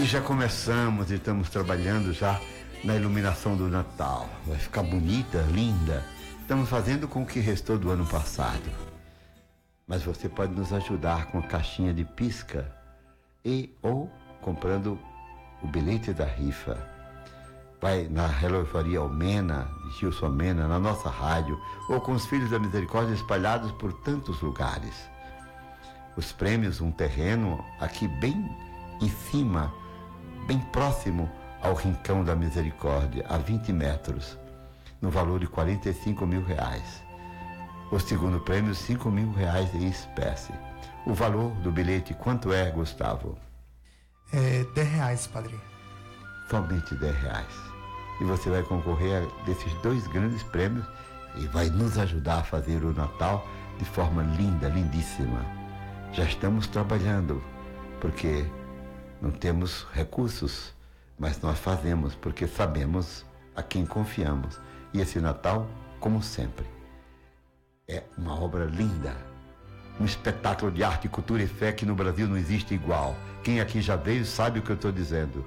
E já começamos e estamos trabalhando já na iluminação do Natal. Vai ficar bonita, linda. Estamos fazendo com o que restou do ano passado. Mas você pode nos ajudar com a caixinha de pisca ou comprando o bilhete da rifa. Vai na relojaria Almena, de Gilson Almena, na nossa rádio, ou com os Filhos da Misericórdia espalhados por tantos lugares. Os prêmios, um terreno aqui bem em cima, bem próximo ao Rincão da Misericórdia, a 20 metros, no valor de R$45 mil. O segundo prêmio, R$5 mil em espécie. O valor do bilhete, quanto é, Gustavo? É R$10, padre. Somente R$10. E você vai concorrer a desses 2 grandes prêmios e vai nos ajudar a fazer o Natal de forma linda, lindíssima. Já estamos trabalhando, porque não temos recursos, mas nós fazemos porque sabemos a quem confiamos. E esse Natal, como sempre, é uma obra linda, um espetáculo de arte, cultura e fé que no Brasil não existe igual. Quem aqui já veio sabe o que eu estou dizendo.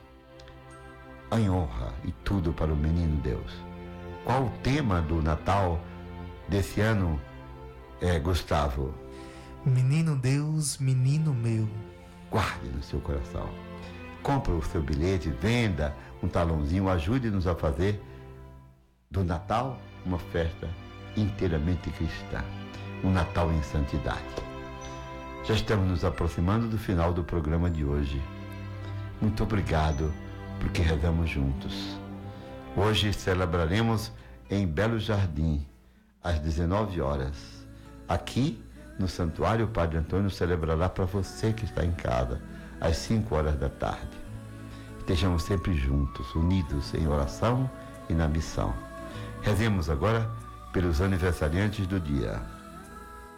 Em honra e tudo para o menino Deus. Qual o tema do Natal desse ano, Gustavo? Menino Deus, menino meu. Guarde no seu coração. Compre o seu bilhete, venda um talãozinho, ajude-nos a fazer do Natal uma festa inteiramente cristã. Um Natal em santidade. Já estamos nos aproximando do final do programa de hoje. Muito obrigado, porque rezamos juntos. Hoje celebraremos em Belo Jardim, às 19 horas. Aqui, no Santuário, o Padre Antônio celebrará para você que está em casa, às 5 horas da tarde. Estejamos sempre juntos, unidos em oração e na missão. Rezemos agora pelos aniversariantes do dia.